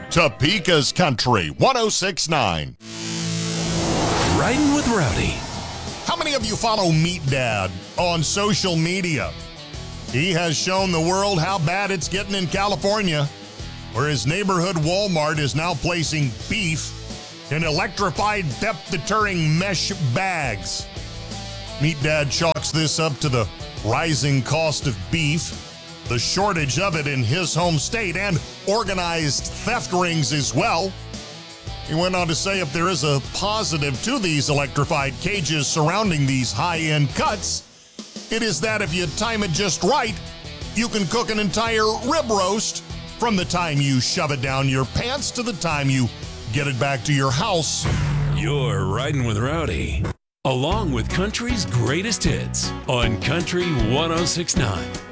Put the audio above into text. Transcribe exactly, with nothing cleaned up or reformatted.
Topeka's Country one oh six point nine. Riding with Rowdy. How many of you follow Meat Dad on social media? He has shown the world how bad it's getting in California, where his neighborhood Walmart is now placing beef in electrified theft-deterring mesh bags. Meat Dad chalks this up to the rising cost of beef, the shortage of it in his home state, and organized theft rings as well. He went on to say if there is a positive to these electrified cages surrounding these high-end cuts, it is that if you time it just right, you can cook an entire rib roast from the time you shove it down your pants to the time you get it back to your house. You're Riding with Rowdy, along with country's greatest hits on Country one oh six point nine.